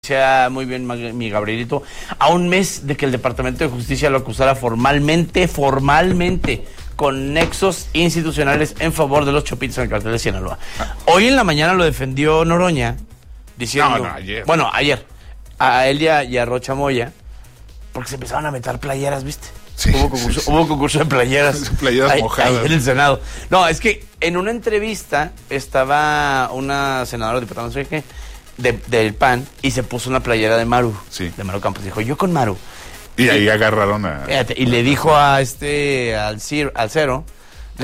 Muy bien, mi Gabrielito. A un mes de que el Departamento de Justicia lo acusara formalmente, con nexos institucionales en favor de los Chopitos en el cartel de Sinaloa. Hoy en la mañana lo defendió Noroña, diciendo... ayer. Bueno, ayer. A él y a Rocha Moya, porque se empezaron a meter playeras, ¿viste? Sí, Hubo concurso de playeras. Playeras mojadas. Ahí en el Senado. No, es que en una entrevista estaba una senadora, diputada, no sé qué, del PAN, y se puso una playera de Maru. Sí. De Maru Campos. Dijo, yo con Maru. Y ahí agarraron a... Fíjate, y le dijo al Cero, le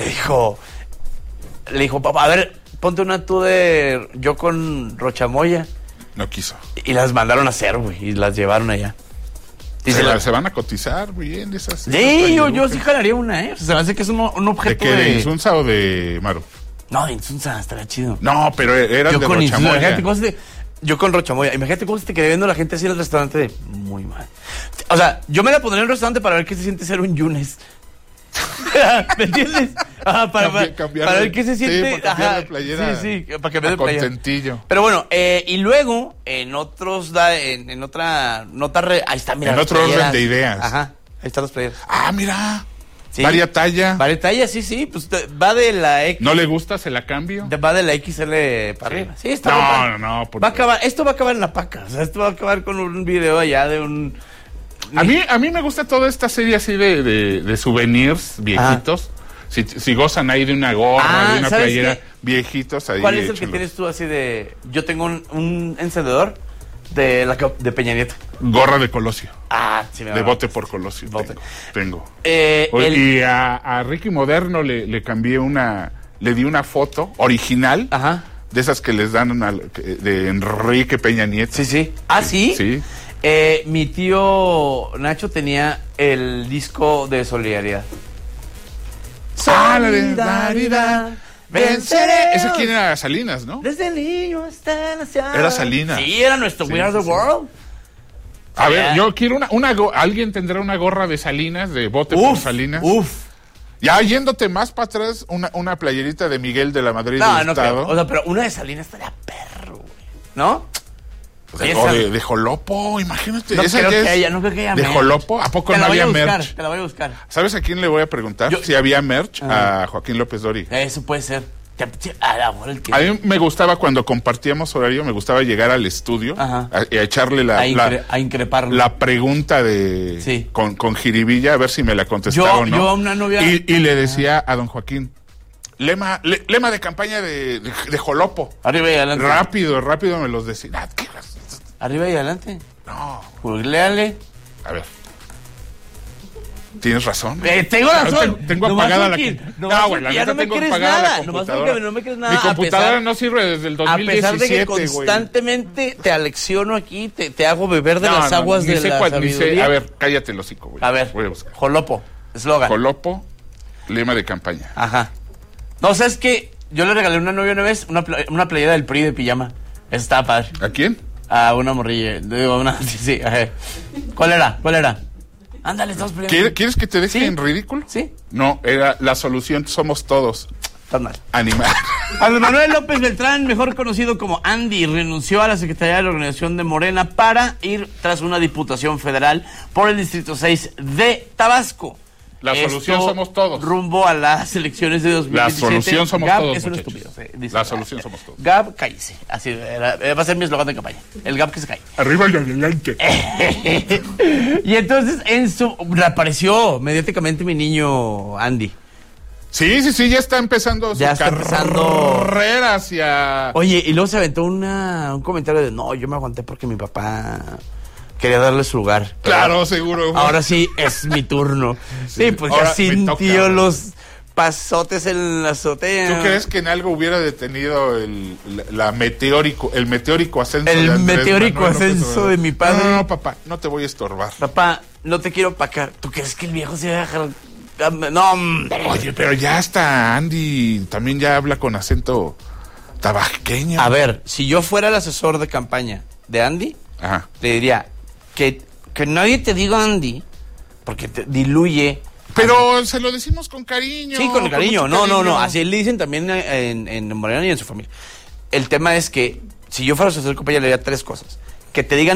dijo, papá, a ver, ponte una tú de yo con Rocha Moya. No quiso. Y las mandaron a hacer, güey, y las llevaron allá. Y se van a cotizar bien esas. Sí, yo sí jalaría una, ¿eh? O sea, se me hace que es un objeto ¿De qué? ¿De Insunza o de Maru? No, de Insunza, estaría chido. No, pero eran yo de con Rocha Moya. Yo con Rocha Moya. Imagínate cómo se te quedé viendo la gente así en el restaurante de muy mal. O sea, yo me la pondría en el restaurante para ver qué se siente ser un Yunes. ¿Me entiendes? Ajá, para ver qué se siente. Sí, para cambiar de playera. Sí, para cambiar de playera. Contentillo. Pero bueno, y luego, en otra nota, ahí está, mira. En otro orden de ideas. Ajá, ahí están las playeras. Ah, mira. Sí. Varia talla. Varia talla, sí, pues va de la X. ¿No le gusta? ¿Se la cambio? Va de la XL para arriba. Sí, está No. Esto va a acabar en la paca. O sea, esto va a acabar con un video allá de un... A mí me gusta toda esta serie así de souvenirs viejitos. Si gozan ahí de una gorra, de una playera, viejitos ahí. ¿Cuál es el que tienes tú así de... Yo tengo un encendedor de Peña Nieto. Gorra de Colosio. Sí, de bote por Colosio. Tengo. Y a Ricky Moderno le cambié le di una foto original. Ajá. De esas que les dan de Enrique Peña Nieto. Sí. ¿Ah, sí? Sí. Mi tío Nacho tenía el disco de Solidaridad. Solidaridad, venceré. ¿Ese quién era? Salinas, ¿no? Desde el niño hasta el anciano. Era Salinas. Sí, era nuestro We Are the World. A ver, yo quiero ¿alguien tendrá una gorra de Salinas, de bote por Salinas? Ya yéndote más para atrás, una playerita de Miguel de la Madrid del Estado. O sea, pero una de Salinas estaría perro, güey. ¿No? O de Jolopo, imagínate. No creo que haya ¿De merch. Jolopo? ¿A poco no había merch? Te la voy a buscar. ¿Sabes a quién le voy a preguntar? Si había merch. A Joaquín López Dori. Eso puede ser. A mí me gustaba cuando compartíamos horario, me gustaba llegar al estudio a echarle a increparlo. La pregunta con jiribilla, a ver si me la contestaba o no. Yo a una novia... Y le decía a don Joaquín, lema de campaña de Jolopo. Arriba y adelante. Rápido me los decía. Arriba y adelante. No. Googleale. A ver. ¿Tienes razón? Tengo razón. Tengo apagada la computadora. No, güey, la neta tengo apagada la computadora. No me crees nada. Mi computadora no sirve desde el 2017, a pesar de que constantemente te alecciono aquí, te hago beber de las aguas de la sabiduría. A ver, cállate el hocico, güey. A ver, Jolopo, eslogan. Jolopo, lema de campaña. Ajá. No, ¿sabes qué? Yo le regalé a una novia una vez una playera del PRI de pijama. Esa estaba padre. ¿A quién? A una morrilla. Sí, ajá. ¿Cuál era? Ándale, estamos peleando. ¿Quieres que te deje en ridículo? Sí. No, era la solución, somos todos. Estás mal. Animal. Andrés Manuel López Beltrán, mejor conocido como Andy, renunció a la Secretaría de la Organización de Morena para ir tras una diputación federal por el Distrito 6 de Tabasco. La solución somos todos. Rumbo a las elecciones de 2017. La solución somos Gab todos, es un muchachos. estúpido. La solución somos todos. Gab, cállese. Así va a ser mi eslogan de campaña. El Gab que se cae. Arriba y adelante. Y entonces reapareció mediáticamente mi niño Andy. Sí, ya está empezando su carrera hacia... Oye, y luego se aventó un comentario de, no, yo me aguanté porque mi papá quería darle su lugar. Claro, seguro. Ahora sí es mi turno. Sí, pues ya sintió los pasotes en la azotea. ¿Tú crees que en algo hubiera detenido el meteórico ascenso de Andrés meteórico Manuel ascenso de mi padre? No, papá, no te voy a estorbar. Papá, no te quiero pacar. ¿Tú crees que el viejo se va a dejar? No, hombre. Oye, pero ya está Andy, también ya habla con acento tabasqueño. A ver, si yo fuera el asesor de campaña de Andy, le diría que nadie te diga Andy, porque te diluye. Pero se lo decimos con cariño. Sí, con cariño. No. Así le dicen también en Morena y en su familia. El tema es que si yo fuera a asesor de campaña le diría tres cosas. que te digan